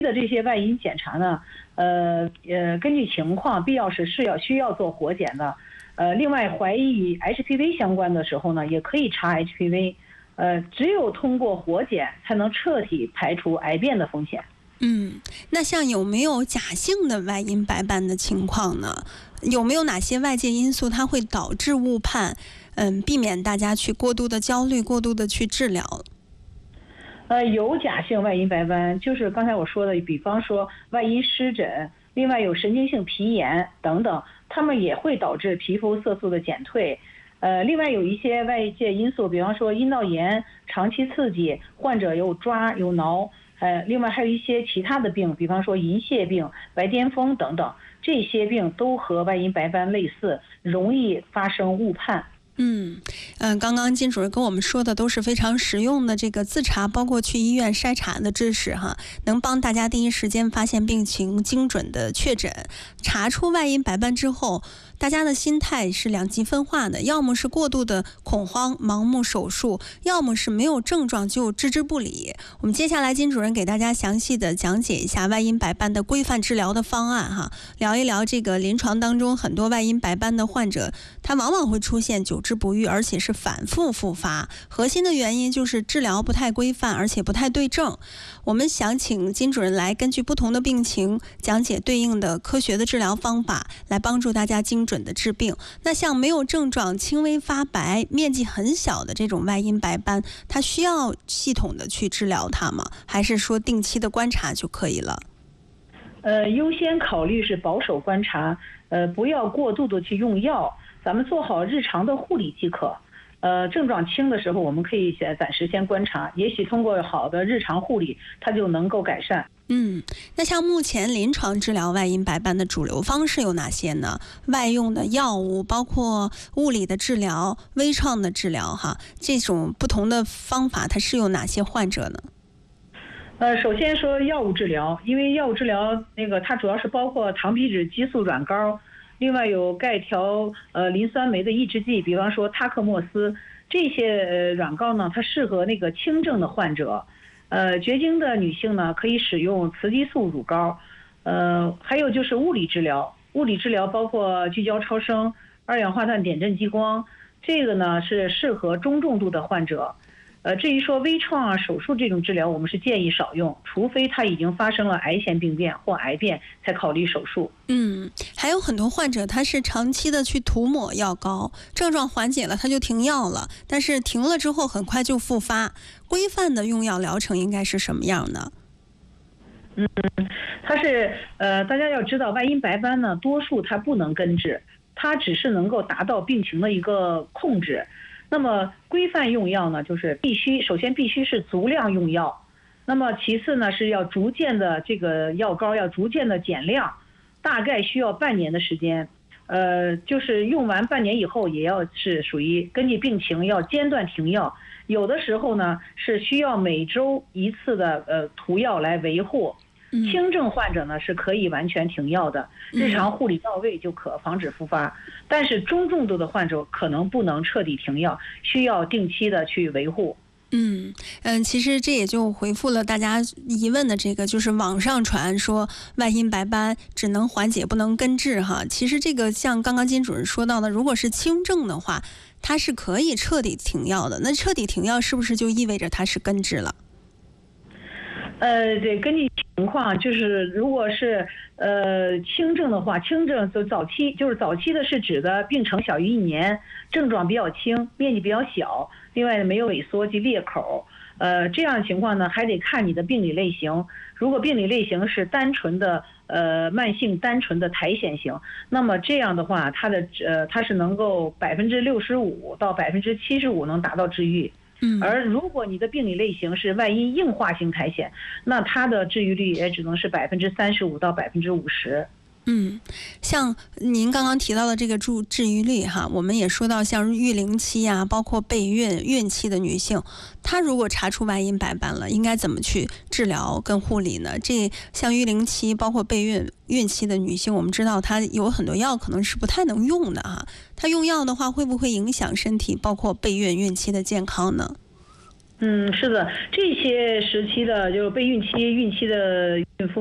的这些外阴检查呢，根据情况，必要时需要做活检的。另外怀疑与 HPV 相关的时候呢，也可以查 HPV。只有通过活检才能彻底排除癌变的风险。 那像有没有假性的外阴白斑的情况呢？有没有哪些外界因素它会导致误判？避免大家去过度的焦虑、过度的去治疗。 有假性外阴白斑，就是刚才我说的，比方说外阴湿疹，另外有神经性皮炎等等，它们也会导致皮肤色素的减退。另外有一些外界因素，比方说阴道炎长期刺激，患者有抓有挠，另外还有一些其他的病，比方说银屑病、白癜风等等，这些病都和外阴白斑类似，容易发生误判。 刚刚金主任跟我们说的都是非常实用的这个自查，包括去医院筛查的知识哈，能帮大家第一时间发现病情，精准的确诊。查出外阴白斑之后，大家的心态是两极分化的，要么是过度的恐慌盲目手术，要么是没有症状就置之不理。我们接下来金主任给大家详细的讲解一下外阴白斑的规范治疗的方案哈，聊一聊这个临床当中很多外阴白斑的患者，他往往会出现久治不愈，而且是反复复发，核心的原因就是治疗不太规范，而且不太对症。我们想请金主任来根据不同的病情讲解对应的科学的治疗方法，来帮助大家精准的治病。那像没有症状、轻微发白、面积很小的这种外阴白斑，它需要系统的去治疗它吗？还是说定期的观察就可以了？ 优先考虑是保守观察，不要过度的去用药，咱们做好日常的护理即可。症状轻的时候，我们可以暂时先观察，也许通过好的日常护理，它就能够改善。 那像目前临床治疗外阴白斑的主流方式有哪些呢？外用的药物，包括物理的治疗、微创的治疗哈，这种不同的方法，它适用哪些患者呢？ 首先说药物治疗，因为药物治疗它主要是包括糖皮质激素软膏，另外有钙条磷酸酶的抑制剂，比方说他克莫司，这些软膏呢，它适合轻症的患者。绝经的女性呢，可以使用雌激素乳膏。还有就是物理治疗，物理治疗包括聚焦超声、二氧化碳点阵激光，这个呢是适合中重度的患者。至于说微创手术这种治疗，我们是建议少用，除非它已经发生了癌前病变或癌变，才考虑手术。 还有很多患者他是长期的去涂抹药膏，症状缓解了他就停药了，但是停了之后很快就复发。规范的用药疗程应该是什么样的？ 它是大家要知道，外阴白斑呢，多数它不能根治，它只是能够达到病情的一个控制。那么规范用药呢，就是首先必须是足量用药，那么其次呢是要逐渐的这个药膏要逐渐的减量，大概需要半年的时间。就是用完半年以后，也要是属于根据病情要间断停药，有的时候呢是需要每周一次的涂药来维护。轻症患者呢是可以完全停药的，日常护理到位就可防止复发。但是中重度的患者可能不能彻底停药，需要定期的去维护。 其实这也就回复了大家疑问的这个，就是网上传说外阴白斑只能缓解不能根治哈。其实这个像刚刚金主任说到的，如果是轻症的话，它是可以彻底停药的。那彻底停药是不是就意味着它是根治了？ 对，根据情况，就是如果是轻症的话，轻症就早期的是指的病程小于1年，症状比较轻，面积比较小，另外没有萎缩及裂口。这样的情况呢，还得看你的病理类型。如果病理类型是单纯的慢性单纯的苔藓型，那么这样的话，它是能够65%到75%能达到治愈。而如果你的病理类型是外阴硬化性苔藓，那它的治愈率也只能是35%到50%。 像您刚刚提到的这个治愈率哈，我们也说到像育龄期啊，包括备孕期的女性，她如果查出外阴白斑了，应该怎么去治疗跟护理呢？这像育龄期包括备孕期的女性，我们知道她有很多药可能是不太能用的哈，她用药的话会不会影响身体包括备孕期的健康呢？ 是的，这些时期的就是备孕期、孕期的孕妇。